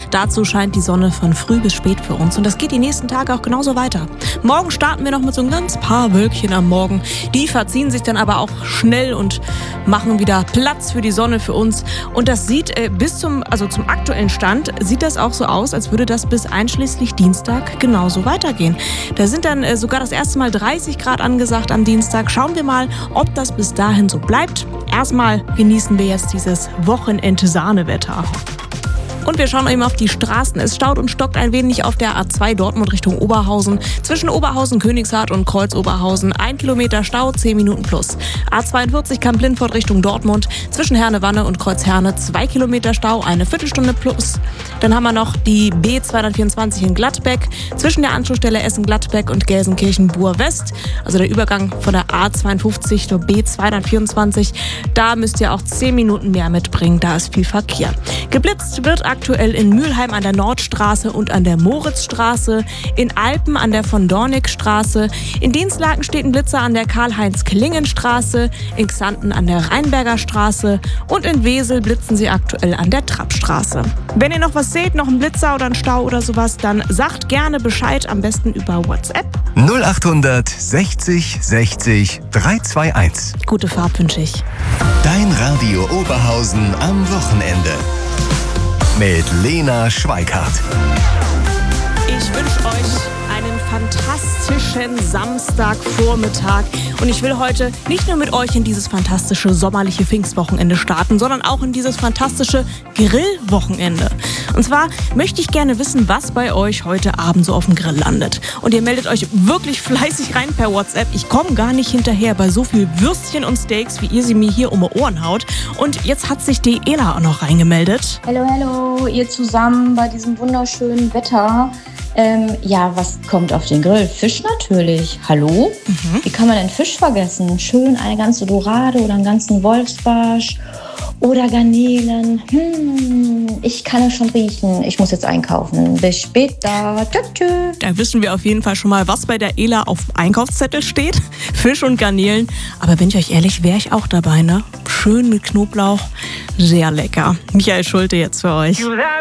Dazu scheint die Sonne von früh bis spät für uns und das geht die nächsten Tage auch genauso weiter. Morgen starten wir noch mit so ein ganz paar Wölkchen am Morgen. Die verziehen sich dann aber auch schnell und machen wieder Platz für die Sonne für uns. Und das sieht zum aktuellen Stand sieht das auch so aus, als würde das bis einschließlich Dienstag genauso weitergehen. Da sind dann sogar das erste Mal 30 Grad angesagt am Dienstag. Schauen wir mal, ob das bis dahin so bleibt. Erstmal genießen wir jetzt dieses Wochenend-Sahnewetter. Und wir schauen eben auf die Straßen. Es staut und stockt ein wenig auf der A2 Dortmund Richtung Oberhausen. Zwischen Oberhausen, Königshardt und Kreuz-Oberhausen 1 Kilometer Stau, 10 Minuten plus. A42 Kamp-Lindfort Richtung Dortmund. Zwischen Herne-Wanne und Kreuz-Herne 2 Kilometer Stau, eine Viertelstunde plus. Dann haben wir noch die B224 in Gladbeck. Zwischen der Anschlussstelle Essen-Gladbeck und Gelsenkirchen-Buhr-West. Also der Übergang von der A52 zur B224. Da müsst ihr auch 10 Minuten mehr mitbringen. Da ist viel Verkehr. Geblitzt wird aktuell in Mülheim an der Nordstraße und an der Moritzstraße, in Alpen an der von Dornick-Straße, in Dinslaken steht ein Blitzer an der Karl-Heinz-Klingen-Straße, in Xanten an der Rheinberger Straße und in Wesel blitzen sie aktuell an der Trappstraße. Wenn ihr noch was seht, noch einen Blitzer oder einen Stau oder sowas, dann sagt gerne Bescheid, am besten über WhatsApp. 0800 60 60 321. Gute Fahrt wünsche ich. Dein Radio Oberhausen am Wochenende. Mit Lena Schweikart. Ich wünsche euch einen fantastischen Samstagvormittag und ich will heute nicht nur mit euch in dieses fantastische sommerliche Pfingstwochenende starten, sondern auch in dieses fantastische Grillwochenende. Und zwar möchte ich gerne wissen, was bei euch heute Abend so auf dem Grill landet. Und ihr meldet euch wirklich fleißig rein per WhatsApp. Ich komme gar nicht hinterher bei so viel Würstchen und Steaks, wie ihr sie mir hier um die Ohren haut. Und jetzt hat sich die Ela auch noch reingemeldet. Hallo, ihr zusammen bei diesem wunderschönen Wetter. Was kommt auf den Grill? Fisch natürlich. Hallo? Wie kann man denn Fisch vergessen? Schön eine ganze Dorade oder einen ganzen Wolfsbarsch oder Garnelen. Ich kann es schon riechen. Ich muss jetzt einkaufen. Bis später. Tschüss. Da wissen wir auf jeden Fall schon mal, was bei der Ela auf dem Einkaufszettel steht. Fisch und Garnelen. Aber bin ich euch ehrlich, wäre ich auch dabei, ne? Schön mit Knoblauch. Sehr lecker. Michael Schulte jetzt für euch.